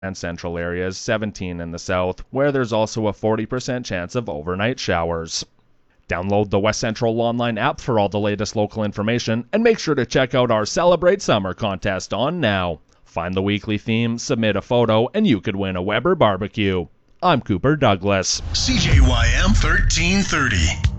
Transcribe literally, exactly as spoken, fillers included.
and central areas, seventeen in the south, where there's also a forty percent chance of overnight showers. Download the West Central Online app for all the latest local information, and make sure to check out our Celebrate Summer contest on now. Find the weekly theme, submit a photo, and you could win a Weber barbecue. I'm Cooper Douglas. C J Y M thirteen thirty.